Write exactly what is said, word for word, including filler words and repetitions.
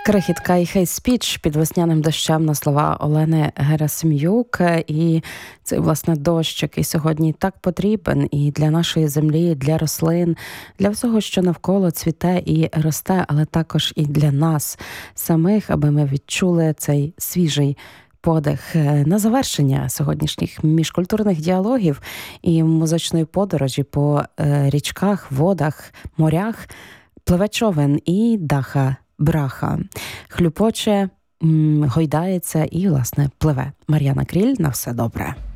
Крихітка і хей спіч під весняним дощем на слова Олени Герасим'юк. І цей, власне, дощ, який сьогодні так потрібен і для нашої землі, і для рослин, для всього, що навколо цвіте і росте, але також і для нас самих, аби ми відчули цей свіжий подих. На завершення сьогоднішніх міжкультурних діалогів і музичної подорожі по річках, водах, морях пливе човен і Даха Браха. Хлюпоче, гойдається і, власне, пливе. Мар'яна Кріль, на все добре.